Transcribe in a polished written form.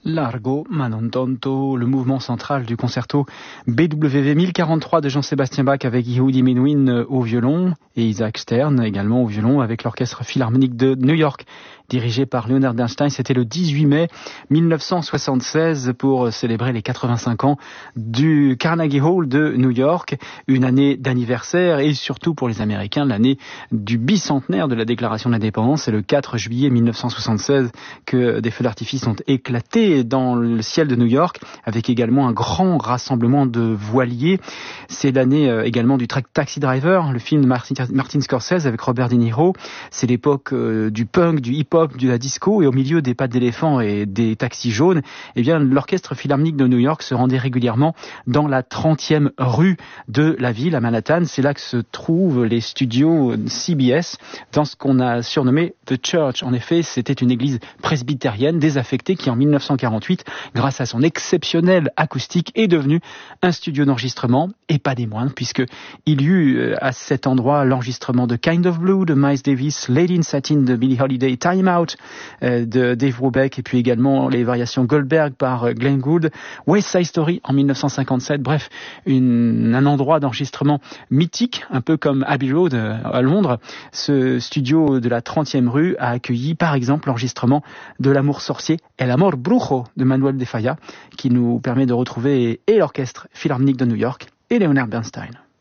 Largo ma non tanto, le mouvement central du concerto BWV 1043 de Jean-Sébastien Bach avec Yehudi Menuhin au violon et Isaac Stern également au violon avec l'Orchestre Philharmonique de New York dirigé par Leonard Bernstein. C'était le 18 mai 1976 pour célébrer les 85 ans du Carnegie Hall de New York, une année d'anniversaire et surtout pour les Américains l'année du bicentenaire de la déclaration d'indépendance. C'est le 4 juillet 1976 que des feux d'artifice ont éclaté dans le ciel de New York avec également un grand rassemblement de voiliers. C'est l'année également du Taxi Driver, le film de Martin Scorsese avec Robert De Niro. C'est l'époque du punk, du hip-hop, de la disco, et au milieu des pattes d'éléphant et des taxis jaunes, eh bien, l'Orchestre Philharmonique de New York se rendait régulièrement dans la 30e rue de la ville, à Manhattan. C'est là que se trouvent les studios CBS, dans ce qu'on a surnommé The Church. En effet, c'était une église presbytérienne désaffectée qui, en 1948, grâce à son exceptionnelle acoustique, est devenue un studio d'enregistrement, et pas des moindres, puisqu'il y eut à cet endroit l'enregistrement de Kind of Blue de Miles Davis, Lady in Satin de Billie Holiday, Time Out de Dave Brubeck, et puis également les variations Goldberg par Glenn Gould, West Side Story en 1957, bref, un endroit d'enregistrement mythique, un peu comme Abbey Road à Londres. Ce studio de la 30e rue a accueilli par exemple l'enregistrement de L'amour sorcier, El Amor Brujo de Manuel de Falla, qui nous permet de retrouver et l'Orchestre Philharmonique de New York et Leonard Bernstein.